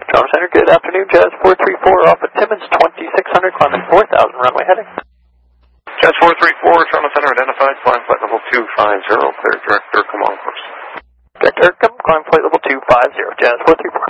Trauma Center, good afternoon. Jazz 434 off of Timmins, 2600, climbing 4000, runway heading. Jazz 434, Trauma Center identified, flying flight level 250, clear direct come on course. Direct come, climb flight level 250, Jazz 434.